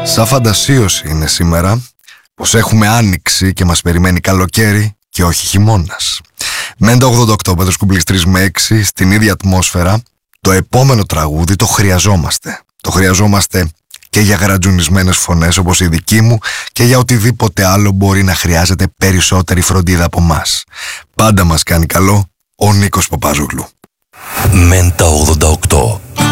Σαν φαντασίωση είναι σήμερα πως έχουμε άνοιξη και μας περιμένει καλοκαίρι και όχι χειμώνας. Μέντα 88, Πέτρος Κούμπλης 3 με 6, στην ίδια ατμόσφαιρα. Το επόμενο τραγούδι το χρειαζόμαστε. Το χρειαζόμαστε και για γρατζουνισμένες φωνές όπως η δική μου και για οτιδήποτε άλλο μπορεί να χρειάζεται περισσότερη φροντίδα από μας. Πάντα μας κάνει καλό ο Νίκος Παπαζόγλου. Μέντα 88.